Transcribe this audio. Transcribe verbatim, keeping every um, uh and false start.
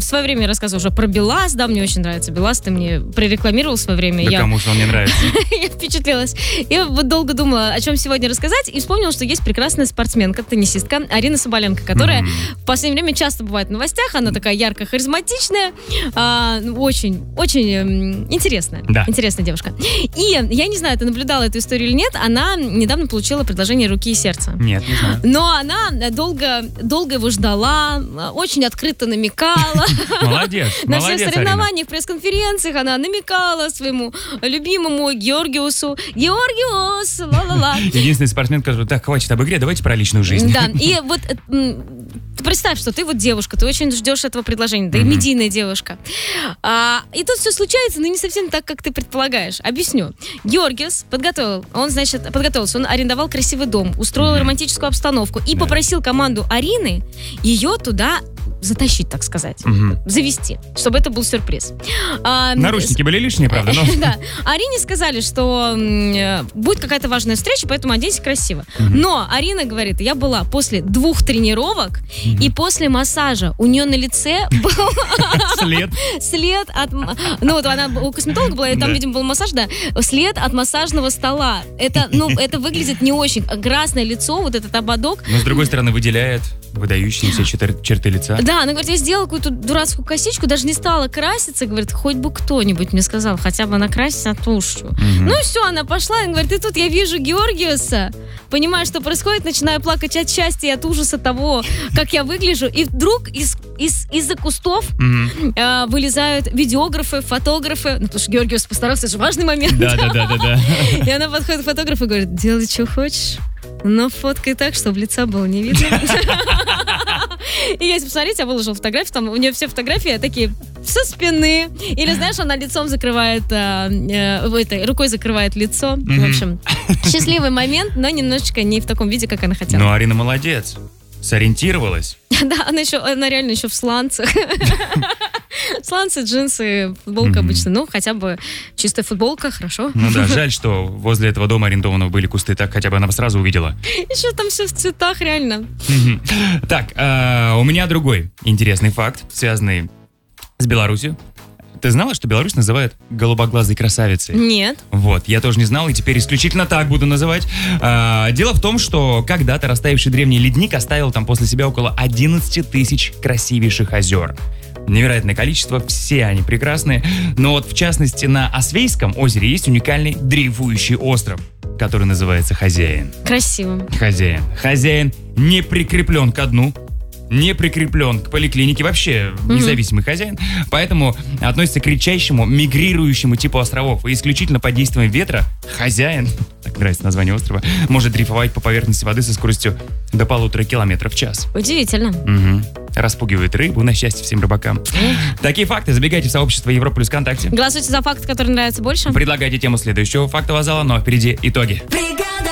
свое время я рассказывала уже про БелАЗ, да, мне очень нравится БелАЗ, ты мне прорекламировал в свое время. Да я... кому же он не нравится? Я впечатлилась. Я вот долго думала, о чем сегодня рассказать, и вспомнила, что есть прекрасная спортсменка, теннисистка Арина Соболенко, которая mm-hmm. в последнее время часто бывает в новостях, она такая ярко харизматичная, а, очень, очень м, интересная, да. интересная девушка. И я не знаю, ты наблюдала эту историю или нет, она недавно получила предложение руки и сердца. Нет, не знаю. Но она долго, долго его ждала, очень открыто намекала. Молодец, На молодец, всех соревнованиях, пресс-конференциях она намекала своему любимому Георгиусу. Георгиус, ла-ла-ла. Единственный спортсмен, который так, хватит об игре, давайте про личную жизнь. Да, и вот представь, что ты вот девушка, ты очень ждешь этого предложения, да и медийная девушка. А, и тут все случается, но не совсем так, как ты предполагаешь. Объясню. Георгиус подготовил, он, значит, подготовился, он арендовал красивый дом, устроил mm-hmm. романтическую обстановку и да. попросил команду Арины ее туда затащить, так сказать, угу. завести, чтобы это был сюрприз. А, Наручники с... были лишние, правда? Но... Да. Арине сказали, что м- будет какая-то важная встреча, поэтому оденься красиво. Угу. Но Арина говорит, я была после двух тренировок угу. и после массажа. У нее на лице был след. След от... Ну, вот она у косметолога была, и там, видимо, был массаж, да. След от массажного стола. Это, ну, это выглядит не очень. Красное лицо, вот этот ободок. Но, с другой стороны, выделяет выдающиеся чер- черты лица. Да, она говорит, я сделала какую-то дурацкую косичку, даже не стала краситься, говорит, хоть бы кто-нибудь мне сказал, хотя бы накраситься тушью. Угу. Ну и все, она пошла, и говорит, и тут я вижу Георгиуса, понимаю, что происходит, начинаю плакать от счастья и от ужаса того, как я выгляжу, и вдруг из, из, из-за кустов угу. э, вылезают видеографы, фотографы, ну потому что Георгиус постарался, это же важный момент. Да-да-да. И она подходит к фотографу и говорит, делай, что хочешь, но фоткай так, чтобы лица было не видно. И если посмотреть, я выложила фотографии, там у нее все фотографии такие со спины. Или, знаешь, она лицом закрывает, э, э, этой, рукой закрывает лицо. Mm-hmm. В общем, счастливый момент, но немножечко не в таком виде, как она хотела. Ну, Арина молодец. Сориентировалась. Да, она еще, она реально еще в сланцах. Сланцы, джинсы, футболка mm-hmm. обычно. Ну, хотя бы чистая футболка, хорошо. Ну да, жаль, что возле этого дома арендованного были кусты, так хотя бы она бы сразу увидела. Еще там все в цветах, реально. Mm-hmm. Так, э, у меня другой интересный факт, связанный с Беларусью. Ты знала, что Беларусь называют голубоглазой красавицей? Нет. Вот, я тоже не знал, и теперь исключительно так буду называть. А, дело в том, что когда-то растаявший древний ледник оставил там после себя около одиннадцать тысяч красивейших озер. Невероятное количество, все они прекрасные. Но вот в частности на Освейском озере есть уникальный дрейфующий остров, который называется Хозяин. Красиво. Хозяин. Хозяин не прикреплен ко дну, не прикреплен к поликлинике, вообще mm-hmm. независимый хозяин, поэтому относится к редчайшему мигрирующему типу островов. И исключительно под действием ветра хозяин, так нравится название острова, может дрейфовать по поверхности воды со скоростью до полутора километров в час. Удивительно. Угу. Распугивает рыбу, на счастье всем рыбакам. Mm. Такие факты забегайте в сообщество Европа плюс ВКонтакте. Голосуйте за факт, который нравится больше. Предлагайте тему следующего фактового зала, но впереди итоги.